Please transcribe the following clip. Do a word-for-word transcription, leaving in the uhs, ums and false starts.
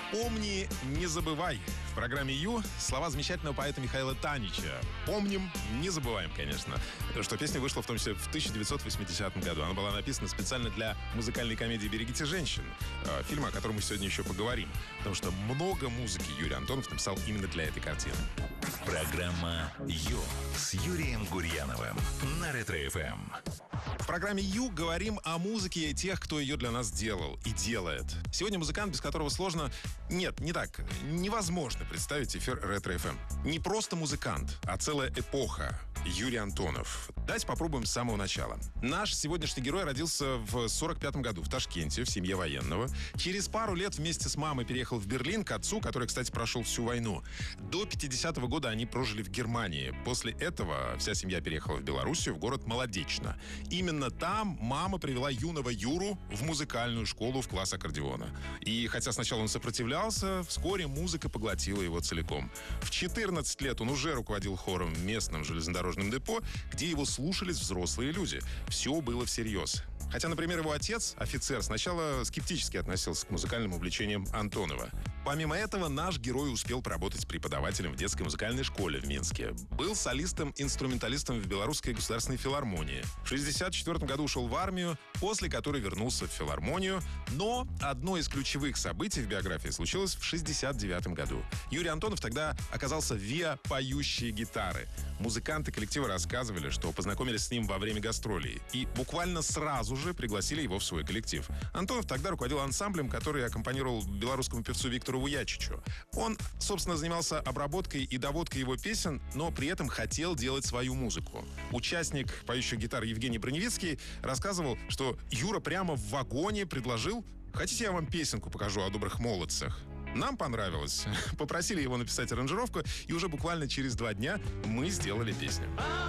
«Помни, не забывай». В программе «Ю» слова замечательного поэта Михаила Танича. «Помним, не забываем», конечно. Что песня вышла в том числе в тысяча девятьсот восьмидесятом году. Она была написана специально для музыкальной комедии «Берегите женщин», фильма, о котором мы сегодня еще поговорим. Потому что много музыки Юрий Антонов написал именно для этой картины. Программа «Ю» с Юрием Гурьяновым на Ретро-эф эм. В программе «Ю» говорим о музыке тех, кто ее для нас делал и делает. Сегодня музыкант, без которого сложно... Нет, не так. Невозможно представить эфир Ретро-эф эм. Не просто музыкант, а целая эпоха. Юрий Антонов. Давайте попробуем с самого начала. Наш сегодняшний герой родился в сорок пятом году в Ташкенте, в семье военного. Через пару лет вместе с мамой переехал в Берлин к отцу, который, кстати, прошел всю войну. До пятидесятого года они прожили в Германии. После этого вся семья переехала в Белоруссию, в город Молодечно. Именно там мама привела юного Юру в музыкальную школу в класс аккордеона. И хотя сначала он сопротивлялся, вскоре музыка поглотила его целиком. В четырнадцать лет он уже руководил хором в местном железнодорожном депо, где его слушались взрослые люди. Все было всерьез. Хотя, например, его отец, офицер, сначала скептически относился к музыкальным увлечениям Антонова. Помимо этого, наш герой успел поработать преподавателем в детской музыкальной школе в Минске. Был солистом-инструменталистом в Белорусской государственной филармонии. В шестьдесят четвёртом году ушел в армию, после которой вернулся в филармонию. Но одно из ключевых событий в биографии случилось в шестьдесят девятом году. Юрий Антонов тогда оказался в ВИА «Поющие гитары». Музыканты коллектива рассказывали, что познакомились с ним во время гастролей. И буквально сразу же пригласили его в свой коллектив. Антонов тогда руководил ансамблем, который аккомпанировал белорусскому певцу Виктору Вуячичу. Он, собственно, занимался обработкой и доводкой его песен, но при этом хотел делать свою музыку. Участник «Поющих гитар» Евгений Броневицкий рассказывал, что Юра прямо в вагоне предложил: «Хотите, я вам песенку покажу о добрых молодцах?» Нам понравилось. Попросили его написать аранжировку, и уже буквально через два дня мы сделали песню.